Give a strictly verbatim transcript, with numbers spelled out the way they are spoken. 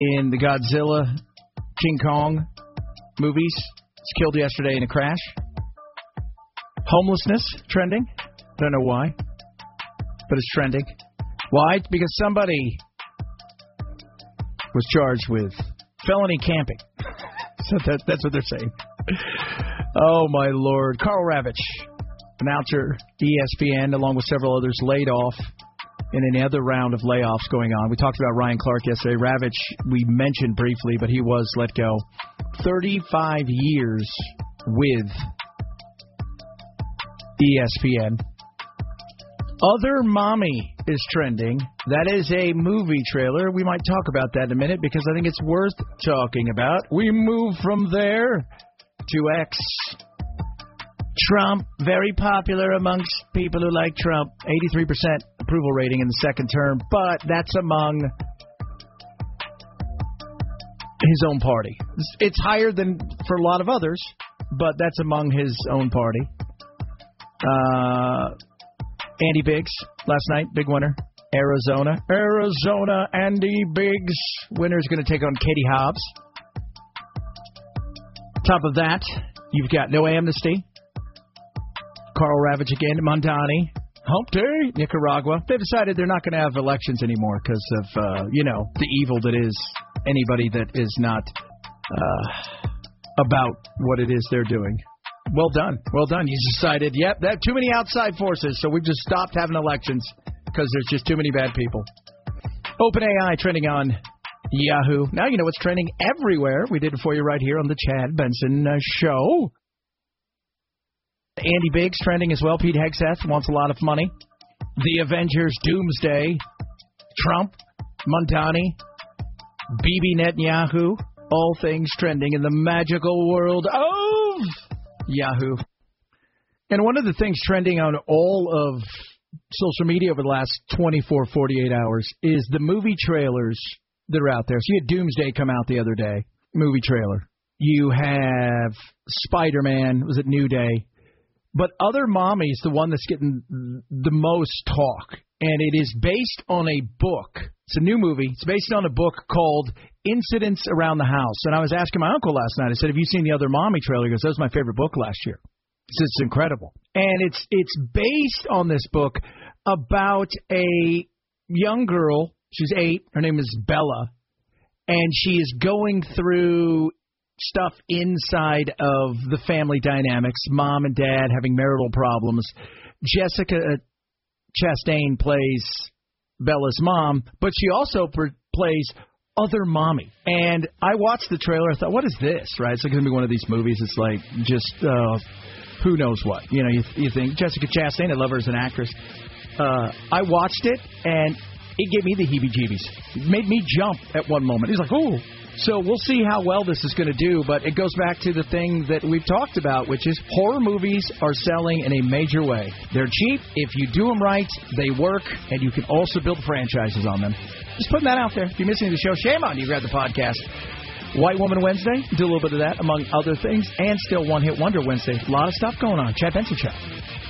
in the Godzilla, King Kong movies. Was killed yesterday in a crash. Homelessness, trending. Don't know why, but it's trending. Why? Because somebody was charged with felony camping. So that, that's what they're saying. Oh, my Lord. Carl Ravitch, announcer, E S P N, along with several others, laid off in another round of layoffs going on. We talked about Ryan Clark yesterday. Ravitch, we mentioned briefly, but he was let go. thirty-five years with E S P N. Other Mommy is trending. That is a movie trailer. We might talk about that in a minute because I think it's worth talking about. We move from there to X. Trump, very popular amongst people who like Trump. eighty-three percent approval rating in the second term, but that's among his own party. It's higher than for a lot of others, but that's among his own party. Uh... Andy Biggs, last night, big winner. Arizona. Arizona, Andy Biggs. Winner's going to take on Katie Hobbs. Top of that, you've got no amnesty. Carl Ravitch again. Mondani. Hump Day. Nicaragua. They've decided they're not going to have elections anymore because of, uh, you know, the evil that is anybody that is not uh, about what it is they're doing. Well done. Well done. You decided, yep, that too many outside forces, so we've just stopped having elections because there's just too many bad people. OpenAI trending on Yahoo. Now you know what's trending everywhere. We did it for you right here on the Chad Benson uh, Show. Andy Biggs trending as well. Pete Hegseth wants a lot of money. The Avengers, Doomsday, Trump, Mondani, Bibi Netanyahu. All things trending in the magical world of Yahoo. And one of the things trending on all of social media over the last twenty-four, forty-eight hours is the movie trailers that are out there. So you had Doomsday come out the other day, movie trailer. You have Spider-Man, was it New Day? But Other Mommy's the one that's getting the most talk. And it is based on a book. It's a new movie. It's based on a book called Incidents Around the House. And I was asking my uncle last night. I said, have you seen the Other Mommy trailer? He goes, that was my favorite book last year. He says, it's incredible. And it's it's based on this book about a young girl. She's eight. Her name is Bella. And she is going through stuff inside of the family dynamics. Mom and dad having marital problems. Jessica Chastain plays Bella's mom, but she also per- plays Other Mommy. And I watched the trailer. I thought, what is this? Right? It's going to be one of these movies. It's like just uh, who knows what. You know, you, you think Jessica Chastain, I love her as an actress. Uh, I watched it, and it gave me the heebie-jeebies. It made me jump at one moment. He's like, ooh. So we'll see how well this is going to do, but it goes back to the thing that we've talked about, which is horror movies are selling in a major way. They're cheap. If you do them right, they work, and you can also build franchises on them. Just putting that out there. If you're missing the show, shame on you. Grab the podcast. White Woman Wednesday, do a little bit of that, among other things, and still One Hit Wonder Wednesday. A lot of stuff going on. Chad Benson Show.